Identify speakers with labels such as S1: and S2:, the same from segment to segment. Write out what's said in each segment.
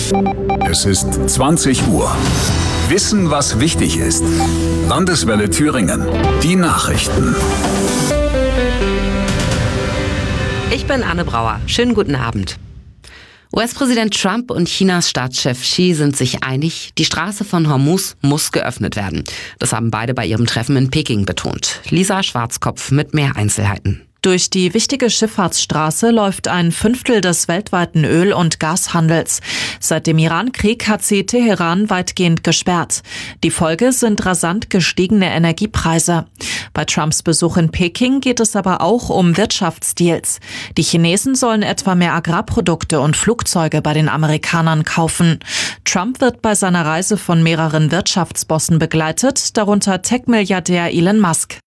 S1: Es ist 20 Uhr. Wissen, was wichtig ist. Landeswelle Thüringen. Die Nachrichten.
S2: Ich bin Anne Brauer. Schönen guten Abend. US-Präsident Trump und Chinas Staatschef Xi sind sich einig, die Straße von Hormuz muss geöffnet werden. Das haben beide bei ihrem Treffen in Peking betont. Lisa Schwarzkopf mit mehr Einzelheiten.
S3: Durch die wichtige Schifffahrtsstraße läuft ein Fünftel des weltweiten Öl- und Gashandels. Seit dem Iran-Krieg hat sie Teheran weitgehend gesperrt. Die Folge sind rasant gestiegene Energiepreise. Bei Trumps Besuch in Peking geht es aber auch um Wirtschaftsdeals. Die Chinesen sollen etwa mehr Agrarprodukte und Flugzeuge bei den Amerikanern kaufen. Trump wird bei seiner Reise von mehreren Wirtschaftsbossen begleitet, darunter Tech-Milliardär Elon Musk.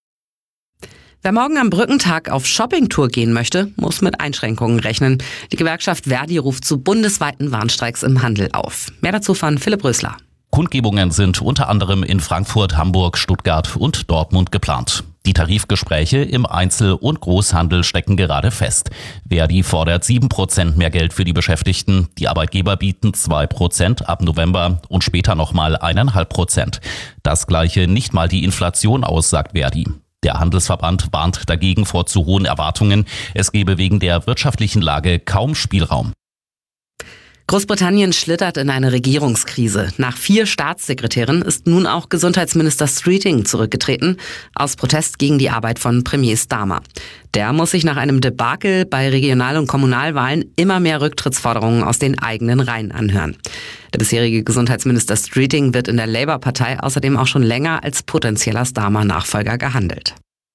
S2: Wer morgen am Brückentag auf Shoppingtour gehen möchte, muss mit Einschränkungen rechnen. Die Gewerkschaft Verdi ruft zu bundesweiten Warnstreiks im Handel auf. Mehr dazu von Philipp Rösler.
S4: Kundgebungen sind unter anderem in Frankfurt, Hamburg, Stuttgart und Dortmund geplant. Die Tarifgespräche im Einzel- und Großhandel stecken gerade fest. Verdi fordert 7% mehr Geld für die Beschäftigten. Die Arbeitgeber bieten 2% ab November und später nochmal 1,5%. Das gleiche nicht mal die Inflation aus, sagt Verdi. Der Handelsverband warnt dagegen vor zu hohen Erwartungen. Es gebe wegen der wirtschaftlichen Lage kaum Spielraum.
S2: Großbritannien schlittert in eine Regierungskrise. Nach 4 Staatssekretären ist nun auch Gesundheitsminister Streeting zurückgetreten, aus Protest gegen die Arbeit von Premier Starmer. Der muss sich nach einem Debakel bei Regional- und Kommunalwahlen immer mehr Rücktrittsforderungen aus den eigenen Reihen anhören. Der bisherige Gesundheitsminister Streeting wird in der Labour-Partei außerdem auch schon länger als potenzieller Starmer-Nachfolger gehandelt.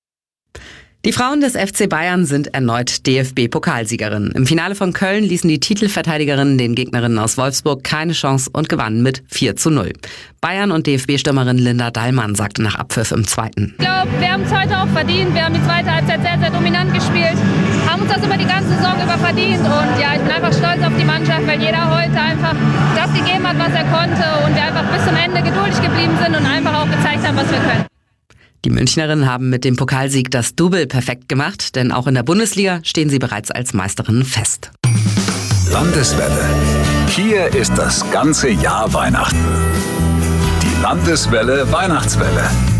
S2: Die Frauen des FC Bayern sind erneut DFB-Pokalsiegerinnen. Im Finale von Köln ließen die Titelverteidigerinnen den Gegnerinnen aus Wolfsburg keine Chance und gewannen mit 4:0. Bayern- und DFB-Stürmerin Linda Dallmann sagte nach Abpfiff im Zweiten:
S5: Ich glaube, wir haben es heute auch verdient. Wir haben die zweite Halbzeit sehr, sehr dominant gespielt. Haben uns das über die ganze Saison über verdient. Und ja, ich bin einfach stolz auf die Mannschaft, weil jeder heute einfach das gegeben hat, was er konnte. Und wir einfach bis zum Ende geduldig geblieben sind und einfach auch gezeigt haben, was wir können.
S2: Die Münchnerinnen haben mit dem Pokalsieg das Double perfekt gemacht, denn auch in der Bundesliga stehen sie bereits als Meisterinnen fest.
S1: Landeswelle. Hier ist das ganze Jahr Weihnachten. Die Landeswelle Weihnachtswelle.